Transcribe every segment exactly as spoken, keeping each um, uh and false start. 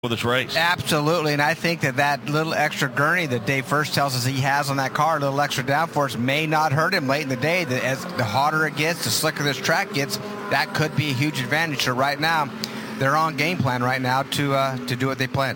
with this race. Absolutely, and I think that that little extra gurney that Dave First tells us he has on that car, a little extra downforce, may not hurt him late in the day. That as the hotter it gets, the slicker this track gets, that could be a huge advantage. So right now, they're on game plan right now to uh, to do what they planned.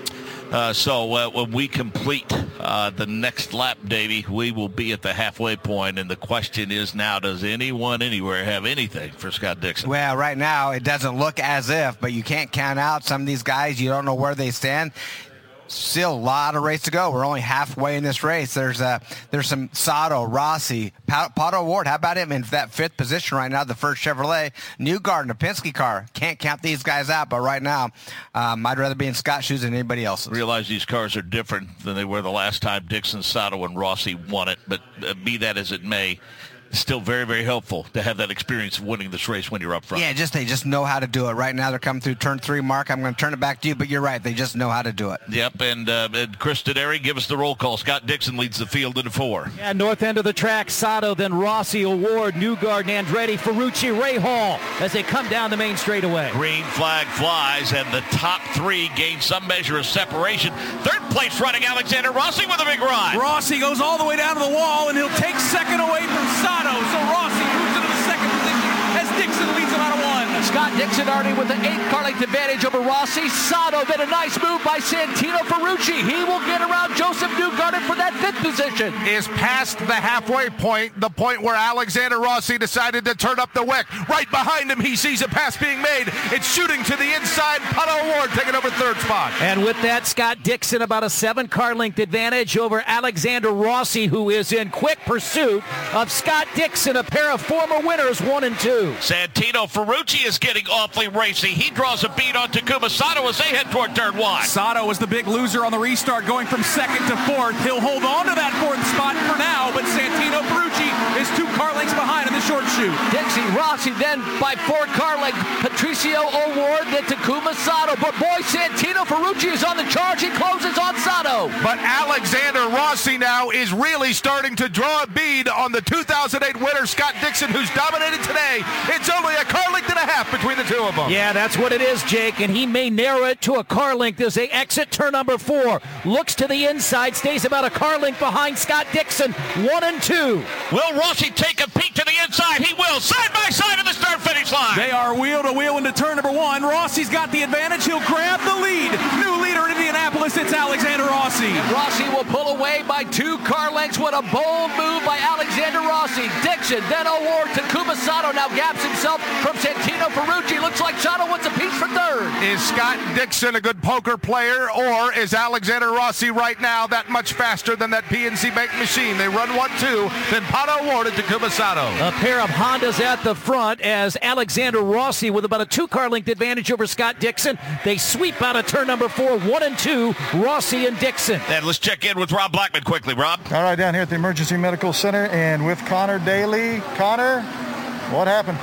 Uh, so uh, when we complete uh, the next lap, Davey, we will be at the halfway point, and the question is now, does anyone anywhere have anything for Scott Dixon? Well, right now it doesn't look as if, but you can't count out some of these guys. You don't know where they stand. Still a lot of race to go. We're only halfway in this race. There's uh, there's some Sato, Rossi, Pato O'Ward. How about him in that fifth position right now, the first Chevrolet. Newgarden, a Penske car. Can't count these guys out, but right now um, I'd rather be in Scott's shoes than anybody else's. Realize these cars are different than they were the last time Dixon, Sato, and Rossi won it, but uh, be that as it may, still very, very helpful to have that experience of winning this race when you're up front. Yeah, just they just know how to do it. Right now they're coming through turn three, Mark. I'm going to turn it back to you, but you're right. They just know how to do it. Yep, and, uh, and Chris Denari, give us the roll call. Scott Dixon leads the field into four. Yeah, north end of the track, Sato, then Rossi, O'Ward, Newgarden, Andretti, Ferrucci, Rahal as they come down the main straightaway. Green flag flies, and the top three gain some measure of separation. Third place running Alexander Rossi with a big run. Rossi goes all the way down to the wall, and he'll take second away from Sato. So Rossi moves into the second position as Dixon leads him out of one. Scott Dixon already with an eight car length advantage over Rossi. Sato, then a nice move by Santino Ferrucci. He will get around Joseph Newgarden for that fifth position. Is past the halfway point, the point where Alexander Rossi decided to turn up the wick. Right behind him, he sees a pass being made. It's shooting to the inside. Pato O'Ward taking over third spot. And with that, Scott Dixon about a seven car length advantage over Alexander Rossi, who is in quick pursuit of Scott Dixon, a pair of former winners, one and two. Santino Ferrucci is getting awfully racy. He draws a bead on Takuma Sato as they head toward turn one. Sato was the big loser on the restart, going from second to fourth. He'll hold on to that fourth spot for now, but Santino Ferrucci is two car lengths behind in the short shoot. Dixie Rossi then by four car length. Patricio O'Ward, then Takuma Sato. But boy, Santino Ferrucci is on the charge. He closes on Sato. But Alexander Rossi now is really starting to draw a bead on the two thousand eight winner, Scott Dixon, who's dominated today. It's only a car length and a half between the two of them. Yeah, that's what it is, Jake, and he may narrow it to a car length as they exit turn number four. Looks to the inside, stays about a car length behind Scott Dixon, one and two. Will Rossi take a peek to the inside? He will, side by side at the start finish line. They are wheel to wheel into turn number one. Rossi's got the advantage. He'll grab the lead. New leader in Indianapolis, it's Alexander Rossi. And Rossi will pull away by two car lengths. What a bold move by Alexander Rossi. Dixon, then O'Ward. Takuma Sato now gaps himself from Santino Ferrucci. Looks like Sato wants a piece for third. Is Scott Dixon a good poker player, or is Alexander Rossi right now that much faster than that P N C Bank machine? They run one two, then Pato O'Ward and Takuma Sato. A pair of Hondas at the front as Alexander Rossi with about a two-car length advantage over Scott Dixon. They sweep out of turn number four, one and two, Rossi and Dixon. And let's check in with Rob Blackman quickly. Rob? All right, down here at the Emergency Medical Center and with Connor Daly. Connor, what happened?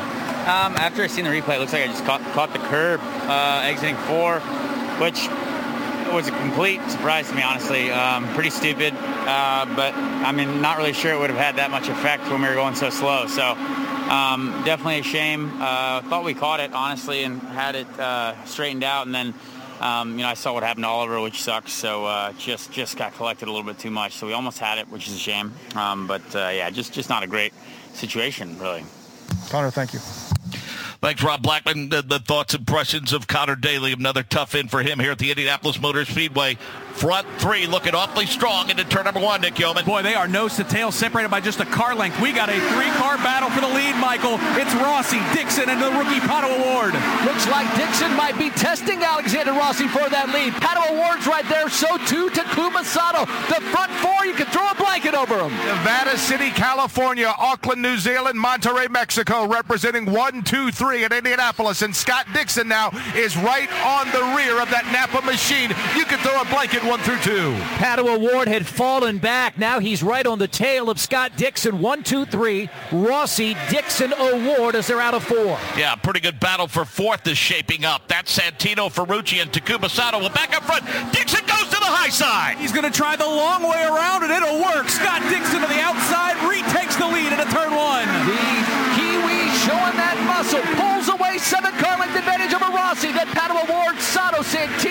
Um, after I seen the replay, it looks like I just caught, caught the curb uh, exiting four, which was a complete surprise to me, honestly. Um, pretty stupid, uh, but I mean, not really sure it would have had that much effect when we were going so slow. So um, definitely a shame. Uh, thought we caught it, honestly, and had it uh, straightened out, and then Um, you know, I saw what happened to Oliver, which sucks. So uh, just just got collected a little bit too much. So we almost had it, which is a shame. Um, but uh, yeah, just just not a great situation, really. Connor, thank you. Thanks, Rob Blackman. The, the thoughts, impressions of Connor Daly. Another tough in for him here at the Indianapolis Motor Speedway. Front three looking awfully strong into turn number one, Nick Yeoman. Boy, they are nose to tail, separated by just a car length. We got a three-car battle for the lead, Michael. It's Rossi, Dixon, and the rookie Pato O'Ward. Looks like Dixon might be testing Alexander Rossi for that lead. Pato O'Ward's right there, so too Takuma Sato. The front four, you can throw a blanket over them. Nevada City, California, Auckland, New Zealand, Monterrey, Mexico, representing one, two, three at Indianapolis. And Scott Dixon now is right on the rear of that Napa machine. You can throw a blanket one through two. Pato O'Ward had fallen back. Now he's right on the tail of Scott Dixon. One, two, three. Rossi, Dixon, O'Ward as they're out of four. Yeah, pretty good battle for fourth is shaping up. That's Santino Ferrucci and Takuma Sato. Well, back up front. Dixon goes to the high side. He's going to try the long way around, and it'll work. Scott Dixon to the outside retakes the lead into turn one. The Kiwi showing that muscle. Pulls away twenty-seven car length advantage over Rossi. Then Pato O'Ward, Sato, Santino.